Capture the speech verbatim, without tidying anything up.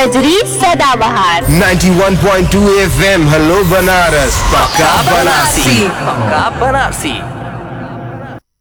गजरी सदाबहार ninety-one point two F M hello Banaras पक्का बनारसी पक्का बनारसी।